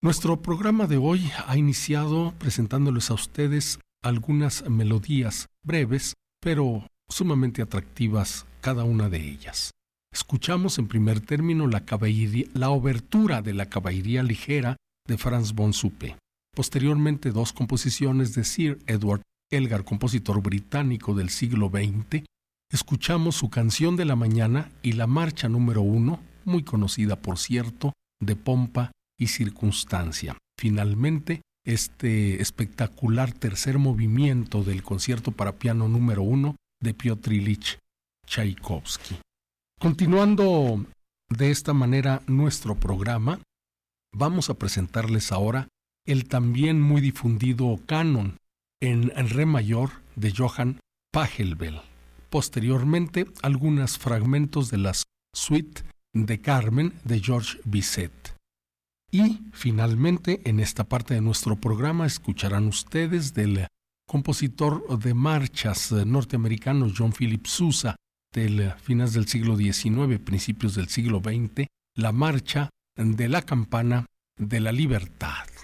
Nuestro programa de hoy ha iniciado presentándoles a ustedes algunas melodías breves, pero sumamente atractivas cada una de ellas. Escuchamos en primer término la obertura de la caballería ligera de Franz von Suppe. Posteriormente, dos composiciones de Sir Edward Elgar, compositor británico del siglo XX. Escuchamos su Canción de la Mañana y la marcha número 1, muy conocida por cierto, de pompa y circunstancia. Finalmente, este espectacular tercer movimiento del concierto para piano número 1 de Piotr Ilich Tchaikovsky. Continuando de esta manera nuestro programa, vamos a presentarles ahora el también muy difundido Canon en re mayor de Johann Pachelbel. Posteriormente, algunos fragmentos de las Suite de Carmen de Georges Bizet. Y finalmente, en esta parte de nuestro programa, escucharán ustedes del compositor de marchas norteamericano John Philip Sousa, del finales del siglo XIX, principios del siglo XX, la marcha de la campana de la libertad.